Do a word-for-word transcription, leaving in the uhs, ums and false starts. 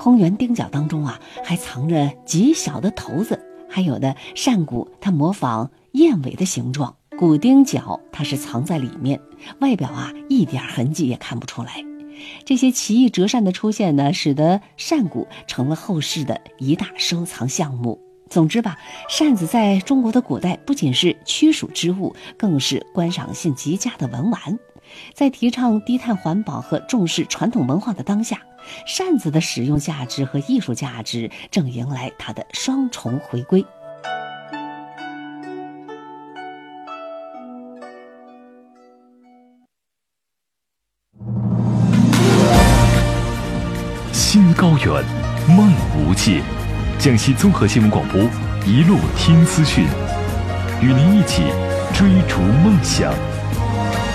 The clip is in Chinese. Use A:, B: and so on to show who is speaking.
A: 空圆钉角当中啊，还藏着极小的头子，还有的扇骨它模仿燕尾的形状，骨钉角它是藏在里面，外表啊一点痕迹也看不出来。这些奇异折扇的出现呢，使得扇骨成了后世的一大收藏项目。总之吧，扇子在中国的古代不仅是驱暑之物，更是观赏性极佳的文玩。在提倡低碳环保和重视传统文化的当下，扇子的使用价值和艺术价值正迎来它的双重回归。
B: 心高远，梦无界。江西综合新闻广播，一路听资讯，与您一起追逐梦想。